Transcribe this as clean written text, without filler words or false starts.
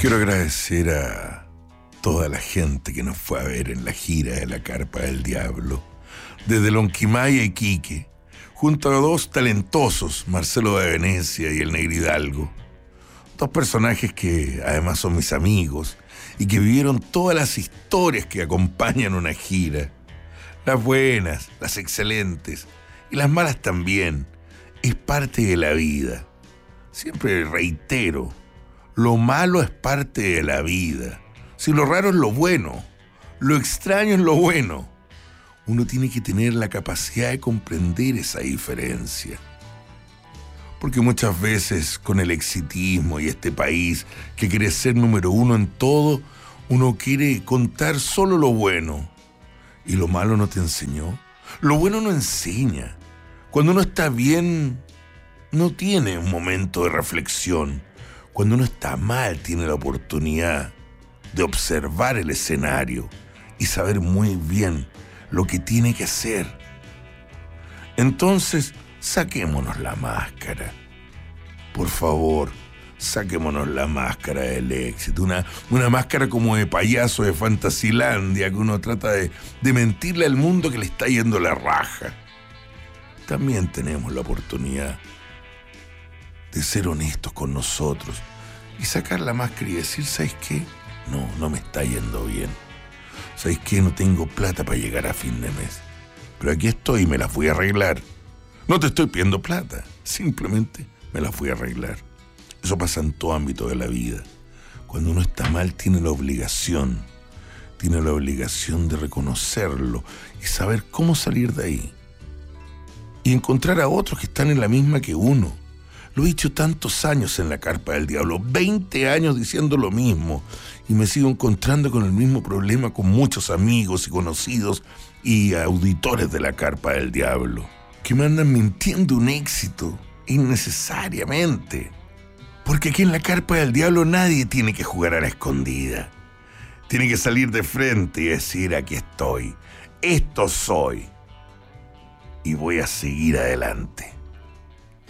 Quiero agradecer a toda la gente que nos fue a ver en la gira de la Carpa del Diablo, desde Lonquimay a Iquique, junto a dos talentosos, Marcelo de Venecia y el Negro Hidalgo. Dos personajes que además son mis amigos y que vivieron todas las historias que acompañan una gira. Las buenas, las excelentes y las malas también. Es parte de la vida. Siempre reitero, lo malo es parte de la vida. Si lo raro es lo bueno, lo extraño es lo bueno. Uno tiene que tener la capacidad de comprender esa diferencia. Porque muchas veces con el exitismo y este país que quiere ser número uno en todo, uno quiere contar solo lo bueno. ¿Y lo malo no te enseñó? Lo bueno no enseña. Cuando uno está bien, no tiene un momento de reflexión. Cuando uno está mal, tiene la oportunidad de observar el escenario y saber muy bien lo que tiene que hacer. Entonces, saquémonos la máscara. Por favor, saquémonos la máscara del éxito. Una máscara como de payaso de Fantasilandia, que uno trata de mentirle al mundo que le está yendo la raja. También tenemos la oportunidad de ser honestos con nosotros y sacar la máscara y decir, ¿sabes qué? No me está yendo bien. ¿Sabes qué? No tengo plata para llegar a fin de mes. Pero aquí estoy y me las voy a arreglar. No te estoy pidiendo plata, simplemente me las voy a arreglar. Eso pasa en todo ámbito de la vida. Cuando uno está mal, tiene la obligación de reconocerlo y saber cómo salir de ahí. Y encontrar a otros que están en la misma que uno. Lo he dicho tantos años en la Carpa del Diablo, 20 años diciendo lo mismo, y me sigo encontrando con el mismo problema con muchos amigos y conocidos y auditores de la Carpa del Diablo, que me andan mintiendo un éxito innecesariamente. Porque aquí en la Carpa del Diablo nadie tiene que jugar a la escondida. Tiene que salir de frente y decir, aquí estoy, esto soy, y voy a seguir adelante.